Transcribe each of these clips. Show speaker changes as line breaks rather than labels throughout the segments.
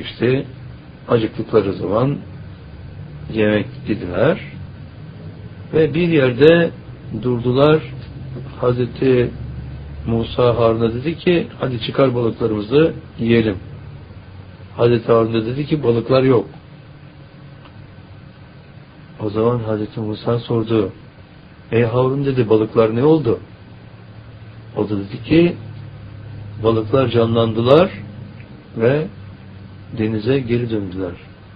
geçti. Acıktıkları zaman yemek yediler ve bir yerde durdular. Hazreti Musa Harun'a dedi ki hadi çıkar balıklarımızı yiyelim. Hazreti Harun da dedi ki balıklar yok. O zaman Hazreti Musa sordu. Ey Harun dedi, balıklar ne oldu? O da dedi ki balıklar canlandılar ve denize geri döndüler.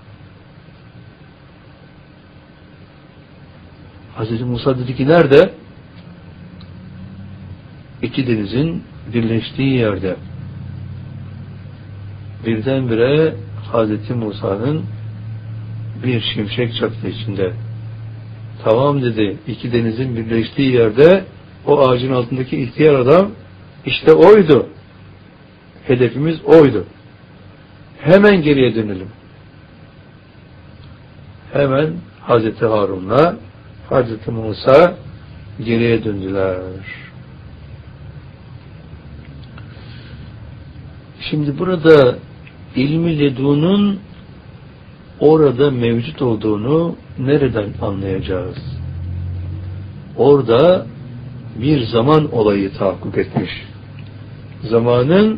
Hazreti Musa dedi ki nerede? İki denizin birleştiği yerde. Birdenbire Hazreti Musa'nın bir şimşek çaktı içinde. Tamam dedi, iki denizin birleştiği yerde o ağacın altındaki ihtiyar adam işte oydu. Hedefimiz oydu. Hemen geriye dönelim. Hemen Hazreti Harun'la Hazreti Musa geriye döndüler. Şimdi burada ilmi ledunun orada mevcut olduğunu nereden anlayacağız? Orada bir zaman olayı tahakkuk etmiş. Zamanın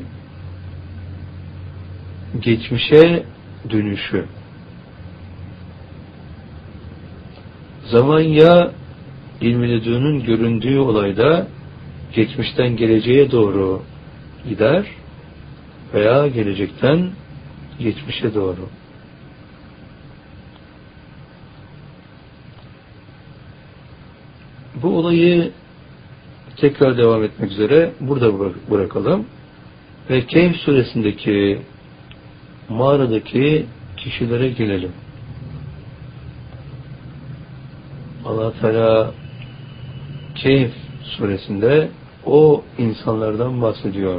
geçmişe dönüşü. Zaman ya ilmi ledunun göründüğü olayda geçmişten geleceğe doğru gider veya gelecekten geçmişe doğru. Bu olayı tekrar devam etmek üzere burada bırakalım ve Kehf suresindeki mağaradaki kişilere gelelim. Allah Teala Kehf suresinde o insanlardan bahsediyor.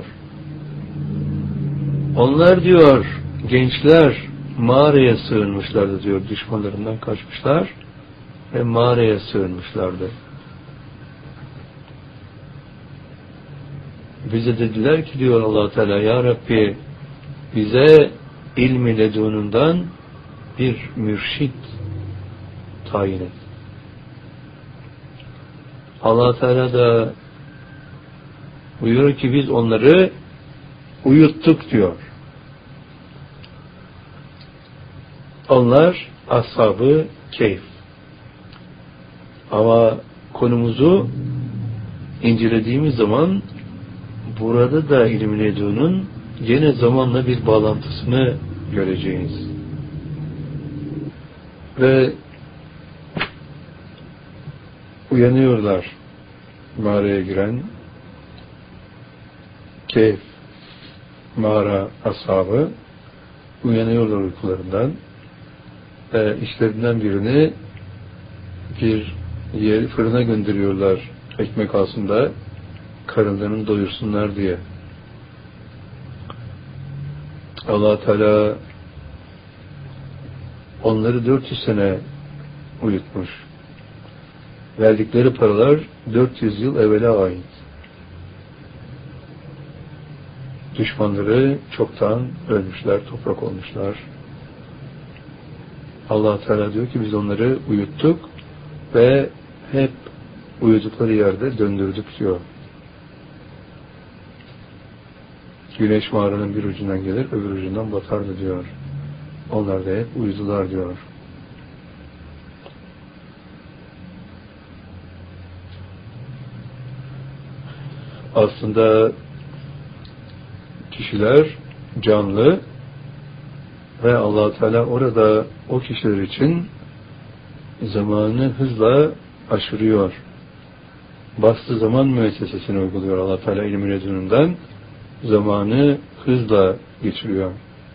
Onlar diyor gençler mağaraya sığınmışlardı diyor, düşmanlarından kaçmışlar ve mağaraya sığınmışlardı. Bize dediler ki diyor Allah Teala, ya Rabbi bize ilmi ledunundan bir mürşit tayin et. Allah Teala da buyuruyor ki biz onları uyuttuk diyor. Onlar ashab-ı Kehf. Ama konumuzu incelediğimiz zaman burada da ilmi ledunun yine zamanla bir bağlantısını göreceğiz. Ve uyanıyorlar mağaraya giren Kehf mağara ashabı, uyanıyorlar uykularından ve işlerinden birini bir fırına gönderiyorlar ekmek alsın da karınlarını doyursunlar diye. Allah Teala onları 400 sene uyutmuş. Verdikleri paralar 400 yıl evvele ait. Düşmanları çoktan ölmüşler, toprak olmuşlar. Allah Teala diyor ki biz onları uyuttuk ve hep uyudukları yerde döndürdük diyor. Güneş mağaranın bir ucundan gelir, öbür ucundan batardı diyor. Onlar da hep uyudular diyor. Aslında kişiler canlı ve Allah Teala orada o kişiler için zamanı hızla aşırıyor. Bastı zaman müessesesini uyguluyor Allah Teala ilmi ledunundan. Zamanı hızla geçiriyor.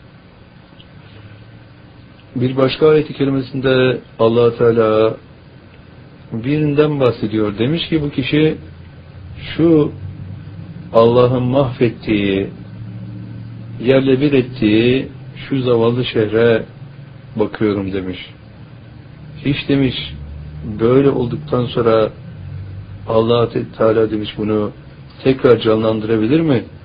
Bir başka ayet-i kerimesinde Allah Teala birinden bahsediyor. Demiş ki bu kişi şu Allah'ın mahvettiği, yerle bir ettiği şu zavallı şehre bakıyorum demiş. Hiç demiş böyle olduktan sonra Allah Teala demiş bunu tekrar canlandırabilir mi?